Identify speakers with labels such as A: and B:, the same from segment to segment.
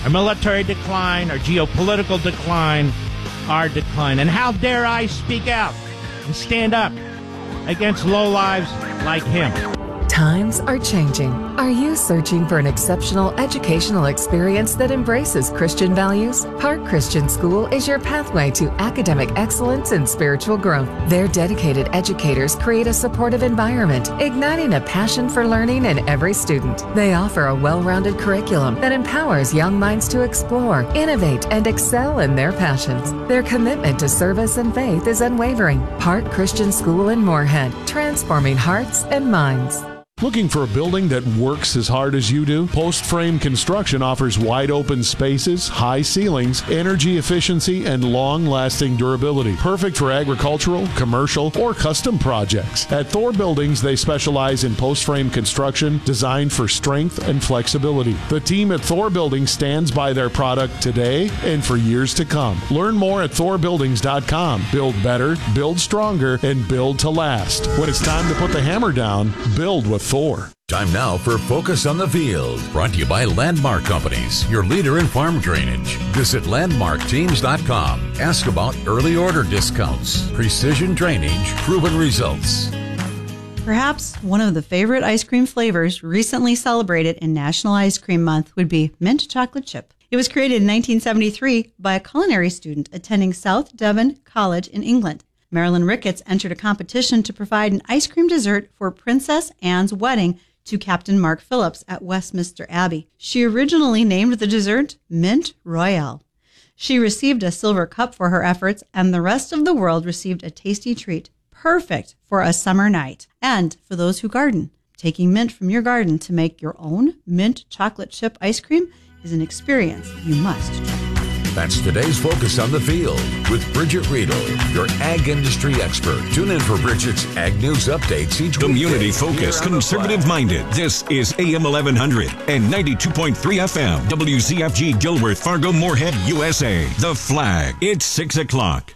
A: our military decline, our geopolitical decline, our decline. And how dare I speak out and stand up against lowlives like him?
B: Times are changing. Are you searching for an exceptional educational experience that embraces Christian values? Park Christian School is your pathway to academic excellence and spiritual growth. Their dedicated educators create a supportive environment, igniting a passion for learning in every student. They offer a well-rounded curriculum that empowers young minds to explore, innovate, and excel in their passions. Their commitment to service and faith is unwavering. Park Christian School in Moorhead, transforming hearts and minds.
C: Looking for a building that works as hard as you do? Post Frame Construction offers wide open spaces, high ceilings, energy efficiency, and long-lasting durability. Perfect for agricultural, commercial, or custom projects. At Thor Buildings, they specialize in post frame construction designed for strength and flexibility. The team at Thor Buildings stands by their product today and for years to come. Learn more at thorbuildings.com. Build better, build stronger, and build to last. When it's time to put the hammer down, build with Thor.
D: Time now for Focus on the Field, brought to you by Landmark Companies, your leader in farm drainage. Visit landmarkteams.com. Ask about early order discounts, precision drainage, proven results.
E: Perhaps one of the favorite ice cream flavors recently celebrated in National Ice Cream Month would be mint chocolate chip. It was created in 1973 by a culinary student attending South Devon College in England. Marilyn Ricketts entered a competition to provide an ice cream dessert for Princess Anne's wedding to Captain Mark Phillips at Westminster Abbey. She originally named the dessert Mint Royale. She received a silver cup for her efforts, and the rest of the world received a tasty treat, perfect for a summer night. And for those who garden, taking mint from your garden to make your own mint chocolate chip ice cream is an experience you must try.
D: That's today's Focus on the Field with Bridget Riedel, your ag industry expert. Tune in for Bridget's Ag News updates each week.
F: Community focused, conservative minded. This is AM 1100 and 92.3 FM. WZFG Gilworth, Fargo, Moorhead, USA. The Flag. It's 6 o'clock.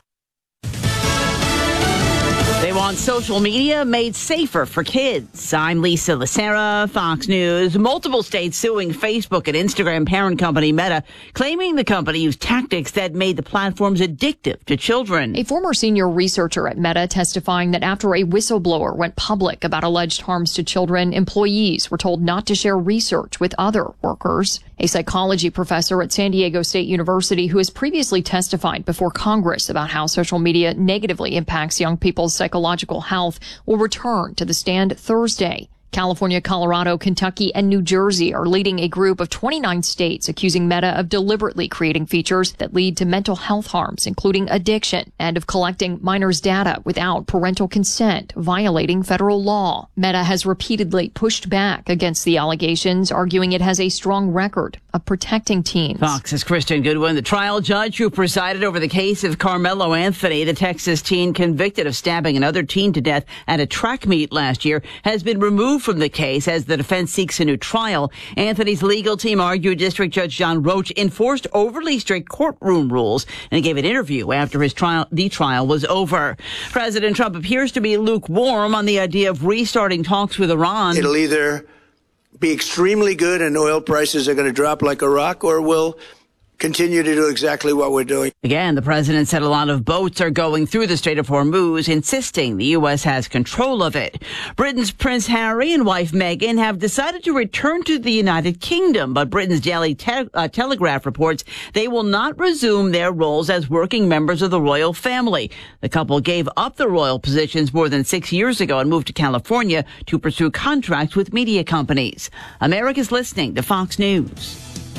G: They want social media made safer for kids. I'm Lisa Lacera, Fox News. Multiple states suing Facebook and Instagram parent company Meta, claiming the company used tactics that made the platforms addictive to children.
H: A former senior researcher at Meta testifying that after a whistleblower went public about alleged harms to children, employees were told not to share research with other workers. A psychology professor at San Diego State University who has previously testified before Congress about how social media negatively impacts young people's psychological health will return to the stand Thursday. California, Colorado, Kentucky, and New Jersey are leading a group of 29 states accusing Meta of deliberately creating features that lead to mental health harms, including addiction, and of collecting minors' data without parental consent, violating federal law. Meta has repeatedly pushed back against the allegations, arguing it has a strong record of protecting teens.
G: Fox's Christian Goodwin, the trial judge who presided over the case of Carmelo Anthony, the Texas teen convicted of stabbing another teen to death at a track meet last year, has been removed from the case as the defense seeks a new trial. Anthony's legal team argued District Judge John Roach enforced overly strict courtroom rules, and he gave an interview after the trial was over. President Trump appears to be lukewarm on the idea of restarting talks with Iran.
I: It'll either be extremely good and oil prices are going to drop like a rock, or we'll continue to do exactly what we're doing.
G: Again, the president said a lot of boats are going through the Strait of Hormuz, insisting the U.S. has control of it. Britain's Prince Harry and wife Meghan have decided to return to the United Kingdom, but Britain's Daily Telegraph reports they will not resume their roles as working members of the royal family. The couple gave up the royal positions more than 6 years ago and moved to California to pursue contracts with media companies. America's listening to Fox News.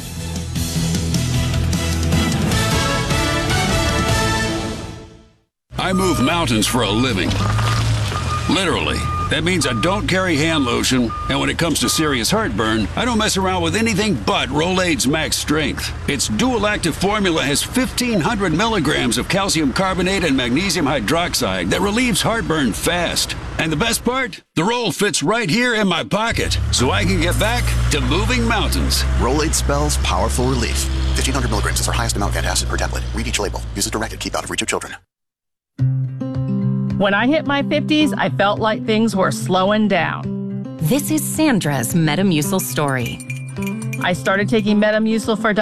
J: I move mountains for a living. Literally. That means I don't carry hand lotion, and when it comes to serious heartburn, I don't mess around with anything but Rolaids Max Strength. Its dual active formula has 1,500 milligrams of calcium carbonate and magnesium hydroxide that relieves heartburn fast. And the best part? The roll fits right here in my pocket, so I can get back to moving mountains.
K: Rolaids spells powerful relief. 1,500 milligrams is our highest amount of antacid per tablet. Read each label. Use as directed. Keep out of reach of children.
L: When I hit my 50s, I felt like things were slowing down.
M: This is Sandra's Metamucil story.
L: I started taking Metamucil for